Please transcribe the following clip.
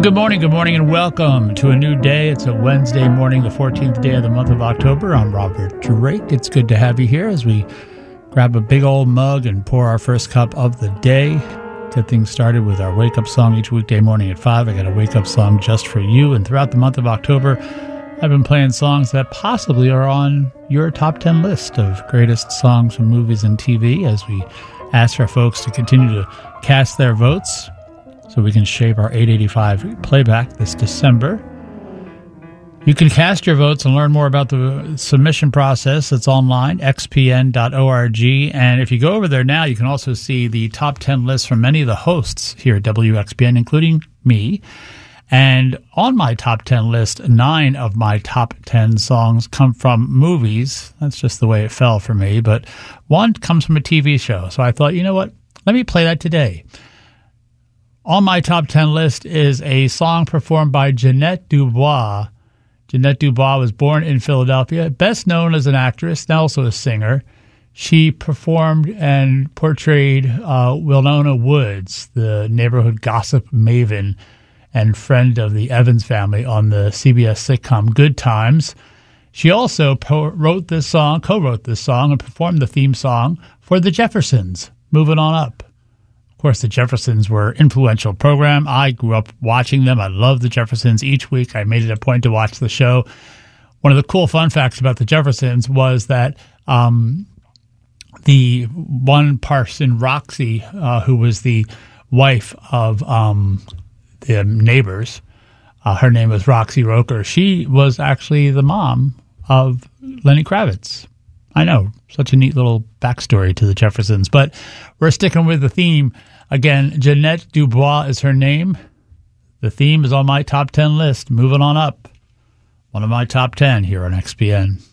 And good morning, and welcome to a new day. It's a Wednesday morning, the 14th day of the month of October. I'm Robert Drake. It's good to have you here as we grab a big old mug and pour our first cup of the day. Get things started with our wake-up song each weekday morning at 5. I got a wake-up song just for you. And throughout the month of October, I've been playing songs that possibly are on your top 10 list of greatest songs from movies and TV as we ask for folks to continue to cast their votes so we can shape our 885 playback this December. You can cast your votes and learn more about the submission process. It's online, xpn.org. And if you go over there now, you can also see the top 10 lists from many of the hosts here at WXPN, including me. And on my top 10 list, 9 of my top 10 songs come from movies. That's just the way it fell for me. But one comes from a TV show. So I thought, you know what? Let me play that today. On my top 10 list is a song performed by Jeanette Dubois. Jeanette Dubois was born in Philadelphia, best known as an actress and also a singer. She performed and portrayed Winona Woods, the neighborhood gossip maven and friend of the Evans family on the CBS sitcom Good Times. She also co-wrote this song, and performed the theme song for The Jeffersons, Moving On Up. Of course, The Jeffersons were an influential program. I grew up watching them. I love The Jeffersons. Each week I made it a point to watch the show. One of the cool fun facts about The Jeffersons was that the one person, Roxy, who was the wife of the neighbors, her name was Roxy Roker. She was actually the mom of Lenny Kravitz. I know, such a neat little backstory to The Jeffersons. But we're sticking with the theme. Again, Jeanette Dubois is her name. The theme is on my top 10 list. Moving on up. One of my top 10 here on XPN.